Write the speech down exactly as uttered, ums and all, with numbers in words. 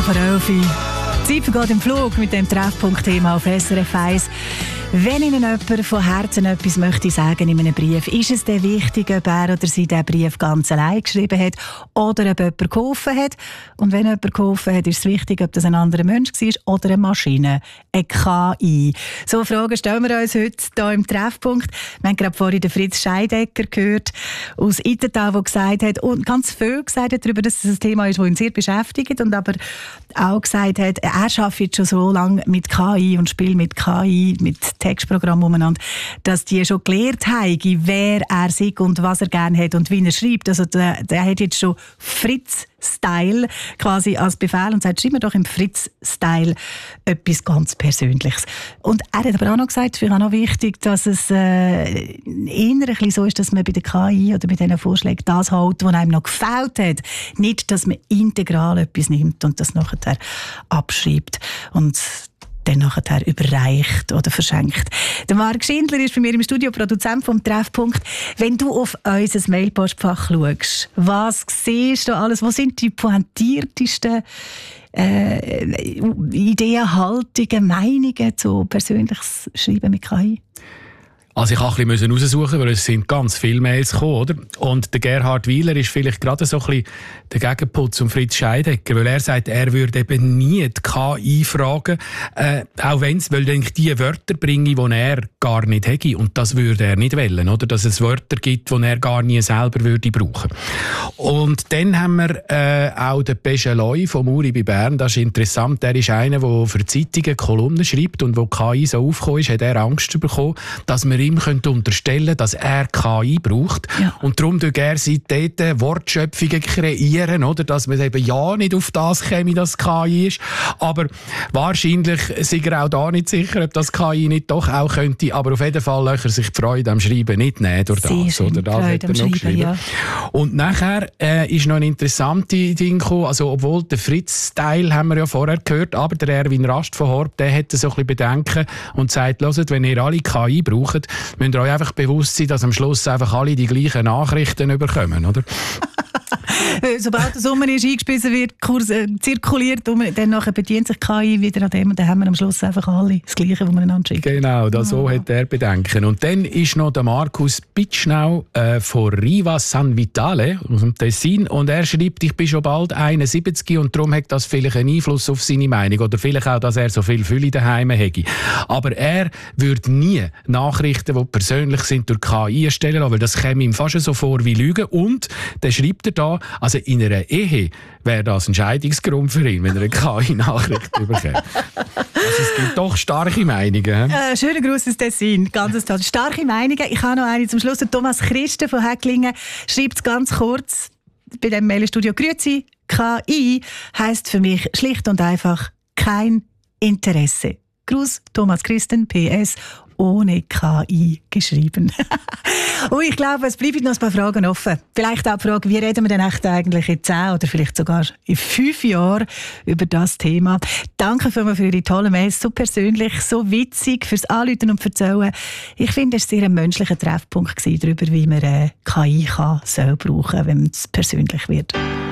vor elf. Die Zeit vergeht im Flug mit dem Treffpunkt-Thema auf S R F eins. Wenn Ihnen jemand von Herzen etwas möchte sagen in einem Brief, ist es dann wichtig, ob er oder sie diesen Brief ganz allein geschrieben hat oder ob jemand geholfen hat. Und wenn jemand geholfen hat, ist es wichtig, ob das ein anderer Mensch war oder eine Maschine, eine K I. So Fragen stellen wir uns heute hier im Treffpunkt. Wir haben gerade vorhin den Fritz Scheidecker gehört aus Itental, der gesagt hat, und ganz viel gesagt hat darüber, dass es ein Thema ist, das ihn sehr beschäftigt, und aber auch gesagt hat, er arbeitet schon so lange mit K I und spielt mit K I, mit Textprogramm umeinander, dass die schon gelernt haben, wer er sei und was er gerne hat und wie er schreibt. Also der, der hat jetzt schon Fritz-Style quasi als Befehl und sagt, schreib mir doch im Fritz-Style etwas ganz Persönliches. Und er hat aber auch noch gesagt, es ist auch noch wichtig, dass es äh, eher ein bisschen so ist, dass man bei der K I oder bei diesen Vorschlägen das hält, was einem noch gefällt hat. Nicht, dass man integral etwas nimmt und das nachher abschreibt und dann nachher überreicht oder verschenkt. Der Marc Schindler ist bei mir im Studio, Produzent vom Treffpunkt. Wenn du auf unser Mailpostfach schaust, was siehst du alles? Was sind die pointiertesten äh, Ideen, Haltungen, Meinungen zu persönliches Schreiben mit K I? Also ich musste ein bisschen raussuchen, weil es sind ganz viele Mails gekommen, oder? Und der Gerhard Wieler ist vielleicht gerade so ein bisschen der Gegenpol zum Fritz Scheidecker, weil er sagt, er würde eben nie die K I fragen, äh, auch wenn es, weil ich die Wörter bringe, die er gar nicht hätte, und das würde er nicht wollen, oder? Dass es Wörter gibt, die er gar nie selber würde brauchen. Und dann haben wir äh, auch den Pescheloy vom Uri bei Bern, das ist interessant, der ist einer, der für Zeitungen Kolumnen schreibt, und wo K I so aufgekommen ist, hat er Angst bekommen, dass wir ihm könnte unterstellen, dass er K I braucht. Ja. Und darum tut er seitdem Wortschöpfungen kreieren, oder? Dass man eben ja nicht auf das käme, dass K I ist. Aber wahrscheinlich sind er auch da nicht sicher, ob das K I nicht doch auch könnte. Aber auf jeden Fall löcher sich die Freude am Schreiben nicht nehmen durch das. Oder das hat er noch geschrieben. Ja. Und nachher äh, ist noch eine interessante Ding gekommen. Also, obwohl der Fritz-Style haben wir ja vorher gehört, aber der Erwin Rast von Horb, der hat so ein bisschen Bedenken und sagt, hört, wenn ihr alle K I braucht, müsst ihr euch einfach bewusst sein, dass am Schluss einfach alle die gleichen Nachrichten bekommen, oder? Sobald der Sommer ist eingespissen wird, Kurs, äh, zirkuliert, und dann nachher bedient sich K I wieder an dem, und dann haben wir am Schluss einfach alle das Gleiche, was wir einander schicken. Genau, das, so oh. hat er Bedenken. Und dann ist noch der Markus Pitschnau äh, von Riva San Vitale aus dem Tessin, und er schreibt, ich bin schon bald einundsiebzig und darum hat das vielleicht einen Einfluss auf seine Meinung, oder vielleicht auch, dass er so viel Fülle daheim hätte. Aber er würde nie Nachrichten, die persönlich sind, durch K I erstellen lassen, weil das käme ihm fast so vor wie Lügen. Und dann schreibt er da, also in einer Ehe wäre das ein Scheidungsgrund für ihn, wenn er eine K I-Nachricht bekommt. Also es gibt doch starke Meinungen. Äh, schöner Gruß aus Tessin, ganz toll. Starke Meinungen. Ich habe noch eine zum Schluss. Der Thomas Christen von Häcklingen schreibt es ganz kurz bei dem Mailstudio. Grüezi, K I heisst für mich schlicht und einfach kein Interesse. Gruß, Thomas Christen, P S ohne K I geschrieben. Und ich glaube, es bleiben noch ein paar Fragen offen. Vielleicht auch die Frage, wie reden wir denn echt eigentlich in zehn oder vielleicht sogar in fünf Jahren über das Thema. Danke für Ihre tollen Mails, so persönlich, so witzig, fürs Anrufen und Erzählen. Ich finde, es war sehr ein menschlicher Treffpunkt darüber, wie man K I kann, soll brauchen, wenn es persönlich wird.